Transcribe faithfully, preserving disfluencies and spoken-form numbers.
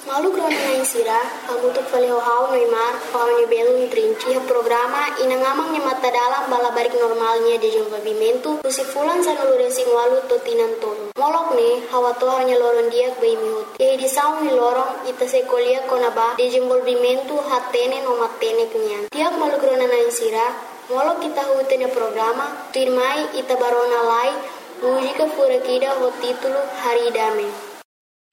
Malu grona na insira, hamutuk fale hau Neymar, hau ni belum trinci ha programa inangamang ni mata dalam bala barik normalnya de desenvolvimento, usi fulan sa nulure sing walu totinan tolo. Molok ne, hawa to hanya loron diak bai mihut. Ye di saung ni lorong ita se kolia konaba desenvolvimento hatene no matene kenyan. Tiak malu grona na insira, molok kita hutene programa, tuirmai ita barona lai, mujika fura kida ho titulo hari dame.